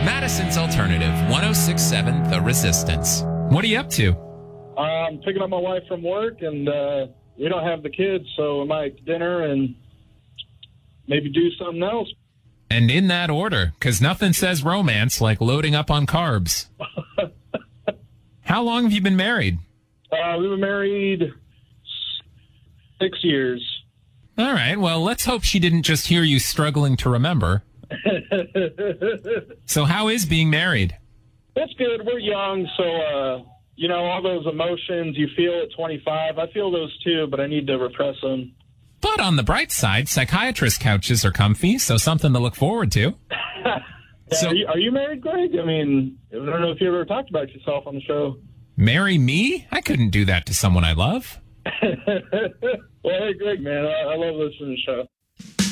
Madison's Alternative, 106.7 The Resistance. What are you up to? I'm picking up my wife from work, and we don't have the kids, so I might dinner and maybe do something else. And in that order, because nothing says romance like loading up on carbs. How long have you been married? We've been married 6 years. All right, well, let's hope she didn't just hear you struggling to remember. So how is being married? That's good. We're young, so, all those emotions you feel at 25, I feel those too, but I need to repress them. But on the bright side, psychiatrist couches are comfy, so something to look forward to. So, are you married, Greg? I mean, I don't know if you ever talked about yourself on the show. Marry me? I couldn't do that to someone I love. Well, hey, Greg, man, I love listening to the show.